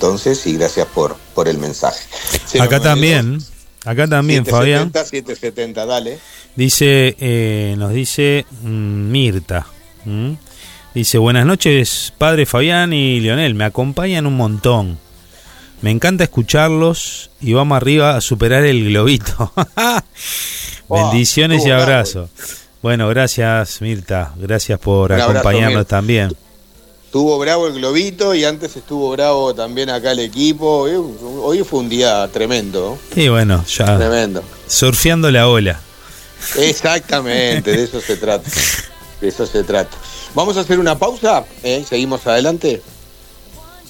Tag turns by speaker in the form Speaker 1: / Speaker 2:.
Speaker 1: entonces y gracias por el mensaje.
Speaker 2: Acá también, 770, Fabián.
Speaker 1: 770, dale.
Speaker 2: Dice, nos dice Mirta. Dice, buenas noches, padre Fabián y Leonel, me acompañan un montón. Me encanta escucharlos y vamos arriba a superar el globito. Bendiciones y abrazos. Bueno, gracias Mirta, gracias por acompañarnos también.
Speaker 1: Estuvo bravo el globito y antes estuvo bravo también acá el equipo. Hoy fue un día tremendo.
Speaker 2: Y bueno, ya
Speaker 1: tremendo.
Speaker 2: Surfeando la ola.
Speaker 1: Exactamente, de eso se trata. Vamos a hacer una pausa, seguimos adelante.